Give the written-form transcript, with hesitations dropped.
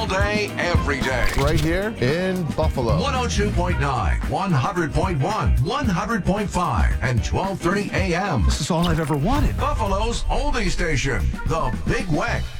day, every day. Right here in Buffalo. 102.9, 100.1, 100.5, and 12:30 a.m. This is all I've ever wanted. Buffalo's oldie station, The Big Weck.